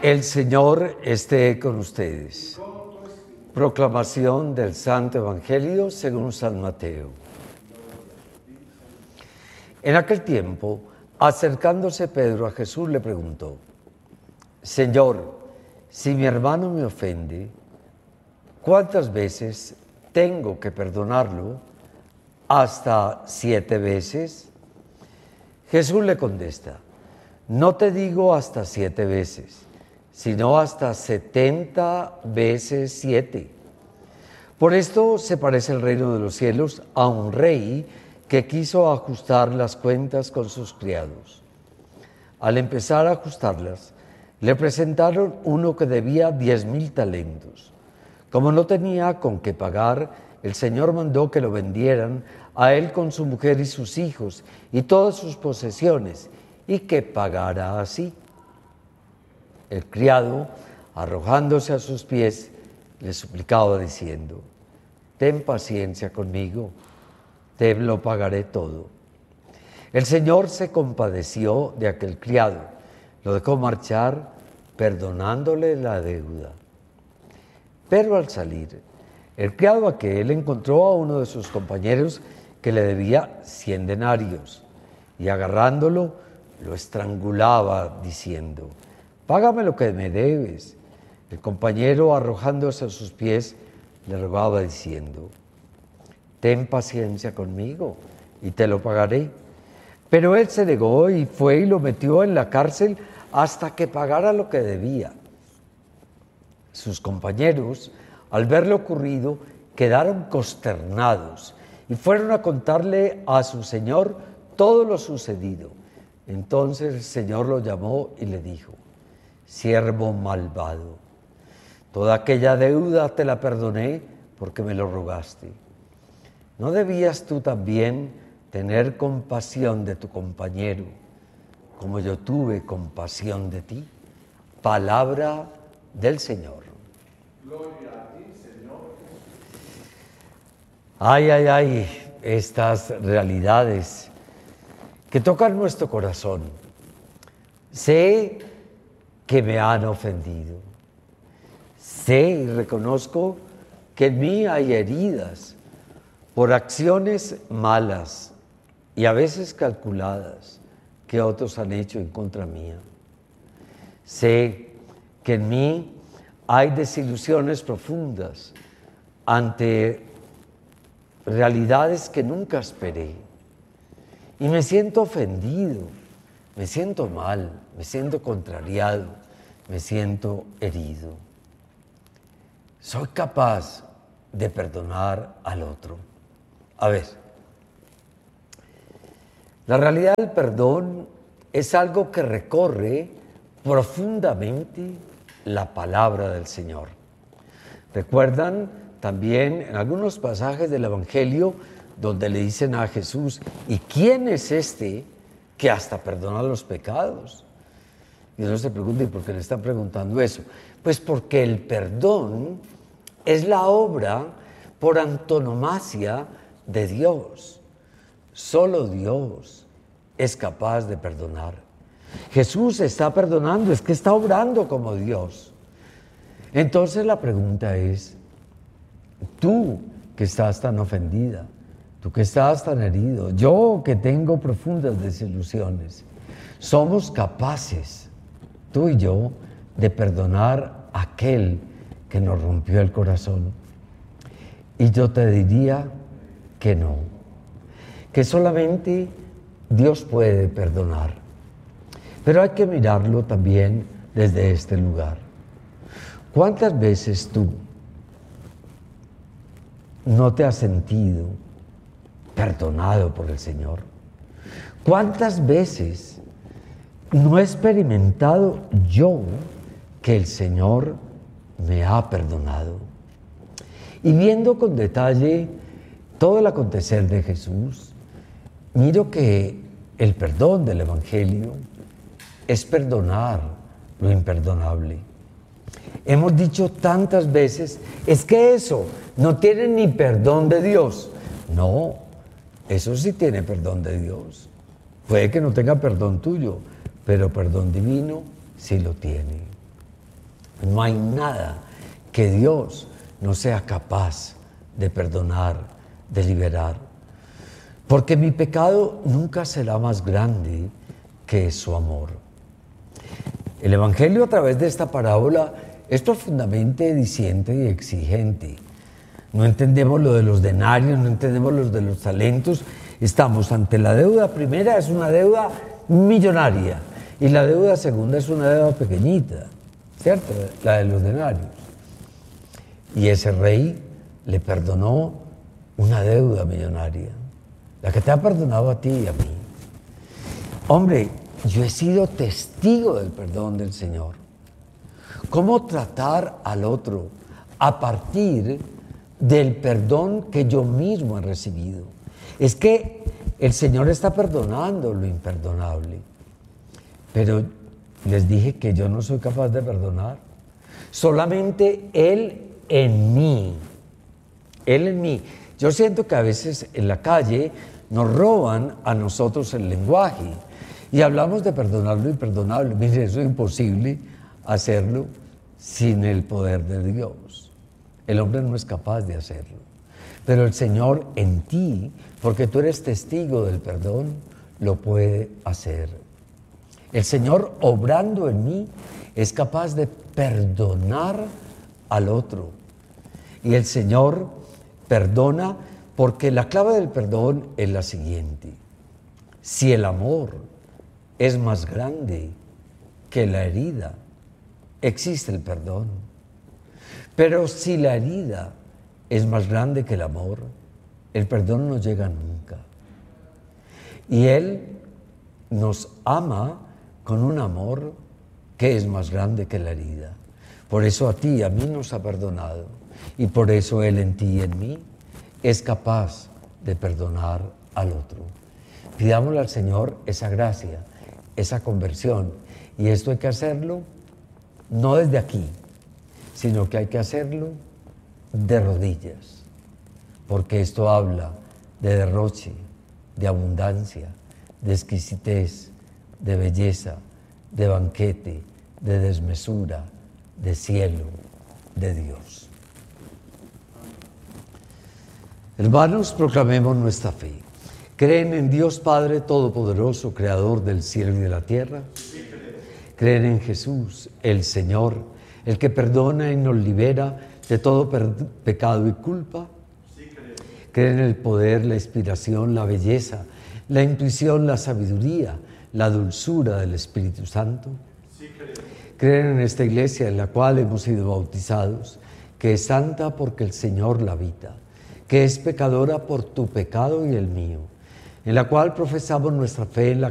El Señor esté con ustedes. Proclamación del Santo Evangelio según San Mateo. En aquel tiempo, acercándose Pedro a Jesús, le preguntó: Señor, si mi hermano me ofende, ¿cuántas veces tengo que perdonarlo? ¿Hasta 7 veces? Jesús le contesta: no te digo hasta 7 veces, sino hasta 70 veces 7. Por esto se parece el reino de los cielos a un rey que quiso ajustar las cuentas con sus criados. Al empezar a ajustarlas, le presentaron uno que debía 10,000 talentos. Como no tenía con qué pagar, el Señor mandó que lo vendieran a él con su mujer y sus hijos y todas sus posesiones, y que pagara así. El criado, arrojándose a sus pies, le suplicaba diciendo: ten paciencia conmigo, te lo pagaré todo. El Señor se compadeció de aquel criado, lo dejó marchar, perdonándole la deuda. Pero al salir, el criado aquel encontró a uno de sus compañeros que le debía 100 denarios, y agarrándolo, lo estrangulaba diciendo: págame lo que me debes. El compañero, arrojándose a sus pies, le rogaba diciendo: ten paciencia conmigo y te lo pagaré. Pero él se negó y fue y lo metió en la cárcel hasta que pagara lo que debía. Sus compañeros, al ver lo ocurrido, quedaron consternados y fueron a contarle a su señor todo lo sucedido. Entonces el Señor lo llamó y le dijo: siervo malvado, toda aquella deuda te la perdoné porque me lo rogaste. ¿No debías tú también tener compasión de tu compañero, como yo tuve compasión de ti? Palabra del Señor. Gloria a ti, Señor. Ay, estas realidades que tocan nuestro corazón. Sé que me han ofendido. Sé y reconozco que en mí hay heridas por acciones malas y a veces calculadas que otros han hecho en contra mía. Sé que en mí hay desilusiones profundas ante realidades que nunca esperé. Y me siento ofendido, me siento mal, me siento contrariado, me siento herido. Soy capaz de perdonar al otro. A ver, la realidad del perdón es algo que recorre profundamente la palabra del Señor. ¿Recuerdan también en algunos pasajes del Evangelio donde le dicen a Jesús: ¿y quién es este que hasta perdona los pecados? Y uno se pregunta: ¿y por qué le están preguntando eso? Pues porque el perdón es la obra por antonomasia de Dios. Solo Dios es capaz de perdonar. Jesús está perdonando, es que está obrando como Dios. Entonces la pregunta es: tú que estás tan ofendida, tú que estás tan herido, yo que tengo profundas desilusiones, ¿somos capaces, tú y yo, de perdonar a aquel que nos rompió el corazón? Y yo te diría que no, que solamente Dios puede perdonar. Pero hay que mirarlo también desde este lugar. ¿Cuántas veces tú no te has sentido perdonado por el Señor? ¿Cuántas veces no he experimentado yo que el Señor me ha perdonado? Y viendo con detalle todo el acontecer de Jesús, miro que el perdón del Evangelio es perdonar lo imperdonable. Hemos dicho tantas veces: es que eso no tiene ni perdón de Dios. No, eso sí tiene perdón de Dios. Puede que no tenga perdón tuyo, pero perdón divino sí lo tiene. No hay nada que Dios no sea capaz de perdonar, de liberar. Porque mi pecado nunca será más grande que su amor. El Evangelio a través de esta parábola es profundamente diciente y exigente. No entendemos lo de los denarios, no entendemos lo de los talentos. Estamos ante la deuda primera, es una deuda millonaria, y la deuda segunda es una deuda pequeñita, ¿cierto? La de los denarios. Y ese rey le perdonó una deuda millonaria, la que te ha perdonado a ti y a mí. Hombre, yo he sido testigo del perdón del Señor. ¿Cómo tratar al otro a partir del perdón que yo mismo he recibido? Es que el Señor está perdonando lo imperdonable. Pero les dije que yo no soy capaz de perdonar. Solamente Él en mí. Él en mí. Yo siento que a veces en la calle nos roban a nosotros el lenguaje y hablamos de perdonar lo imperdonable. Mire, eso es imposible hacerlo sin el poder de Dios. El hombre no es capaz de hacerlo. Pero el Señor en ti, porque tú eres testigo del perdón, lo puede hacer. El Señor obrando en mí es capaz de perdonar al otro. Y el Señor perdona porque la clave del perdón es la siguiente. Si el amor es más grande que la herida, existe el perdón. Pero si la herida es más grande que el amor, el perdón no llega nunca. Y Él nos ama con un amor que es más grande que la herida. Por eso a ti y a mí nos ha perdonado. Y por eso Él en ti y en mí es capaz de perdonar al otro. Pidámosle al Señor esa gracia, esa conversión. Y esto hay que hacerlo no desde aquí, sino que hay que hacerlo de rodillas. Porque esto habla de derroche, de abundancia, de exquisitez, de belleza, de banquete, de desmesura, de cielo, de Dios. Hermanos, proclamemos nuestra fe. ¿Creen en Dios Padre Todopoderoso, Creador del cielo y de la tierra? Sí, creo. ¿Creen en Jesús, el Señor, el que perdona y nos libera de todo pecado y culpa? Sí, creo. ¿Creen en el poder, la inspiración, la belleza, la intuición, la sabiduría, la dulzura del Espíritu Santo? Sí, creo. ¿Creen en esta iglesia en la cual hemos sido bautizados, que es santa porque el Señor la habita, que es pecadora por tu pecado y el mío, en la cual profesamos nuestra fe en la